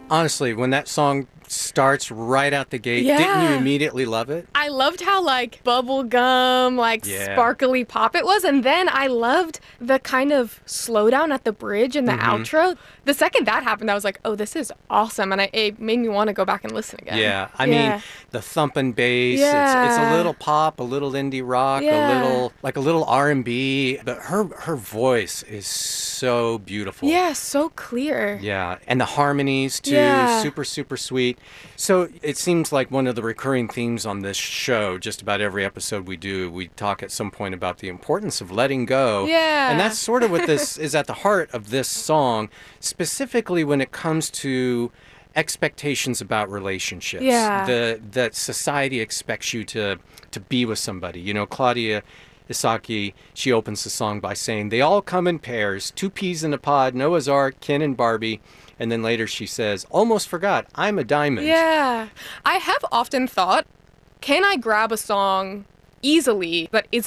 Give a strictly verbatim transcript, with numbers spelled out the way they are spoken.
Honestly, when that song starts right out the gate, Yeah. didn't you immediately love it? I loved how like bubble gum, like Yeah. sparkly pop it was. And then I loved the kind of slowdown at the bridge and the Mm-hmm. outro. The second that happened, I was like, oh, this is awesome. And I, it made me want to go back and listen again. Yeah, I Yeah. mean, the thumping bass, it's, it's a Yeah. little pop, a little indie rock, a Yeah. little, like a little R and B, but her, her voice is so beautiful. Yeah, so clear. Yeah, and the harmonies too, Yeah. super, super sweet. So it seems like one of the recurring themes on this show, just about every episode we do, we talk at some point about the importance of letting go. Yeah. And that's sort of what this is at the heart of this song, specifically when it comes to expectations about relationships. Yeah. The that society expects you to to be with somebody. You know, Claudia Isaki, she opens the song by saying, they all come in pairs, two peas in a pod, Noah's Ark, Ken and Barbie. And then later she says, almost forgot, I'm a diamond. Yeah. I have often thought, can I grab a song easily that isn't